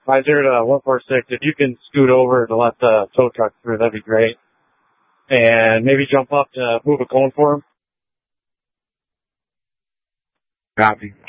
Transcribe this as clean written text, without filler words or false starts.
5-0 to 146. If you can scoot over to let the tow truck through, that'd be great. And maybe jump up to move a cone for him. Copy.